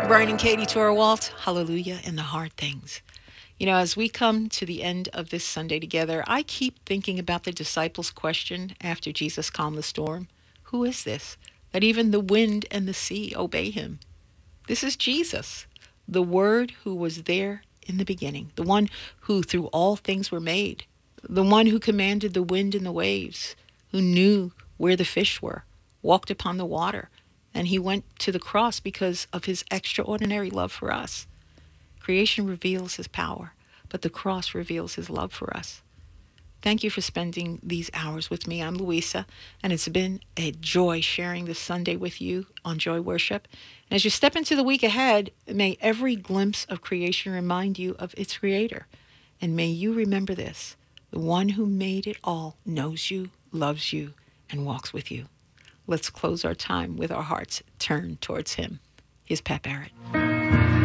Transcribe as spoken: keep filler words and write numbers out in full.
Brian and Katie Torwalt, hallelujah in the hard things. You know, as we come to the end of this Sunday together, I keep thinking about the disciples' question after Jesus calmed the storm. Who is this? That even the wind and the sea obey him. This is Jesus, the Word who was there in the beginning, the one who through all things were made, the one who commanded the wind and the waves, who knew where the fish were, walked upon the water, and he went to the cross because of his extraordinary love for us. Creation reveals his power, but the cross reveals his love for us. Thank you for spending these hours with me. I'm Louisa, and it's been a joy sharing this Sunday with you on Joy Worship. And as you step into the week ahead, may every glimpse of creation remind you of its creator. And may you remember this: the one who made it all knows you, loves you, and walks with you. Let's close our time with our hearts turned towards him. Here's Pat Barrett.